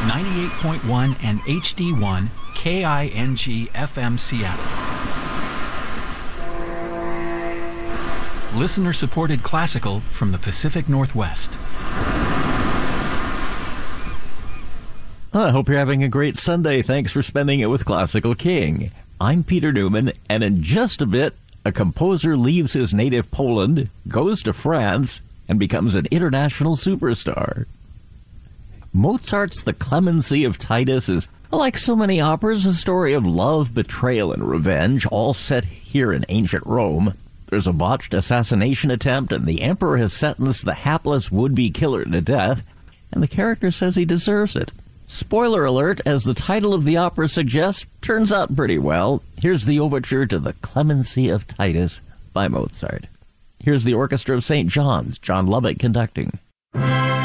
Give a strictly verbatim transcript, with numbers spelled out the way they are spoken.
ninety-eight point one and H D one K I N G F M Seattle. Listener-supported classical from the Pacific Northwest. I hope you're having a great Sunday. Thanks for spending it with Classical King. I'm Peter Newman, and in just a bit, a composer leaves his native Poland, goes to France, and becomes an international superstar. Mozart's The Clemency of Titus is, like so many operas, a story of love, betrayal, and revenge, all set here in ancient Rome. There's a botched assassination attempt, and the emperor has sentenced the hapless would-be killer to death, and the character says he deserves it. Spoiler alert, as the title of the opera suggests, turns out pretty well. Here's the overture to The Clemency of Titus by Mozart. Here's the Orchestra of Saint John's, John Lubbock conducting.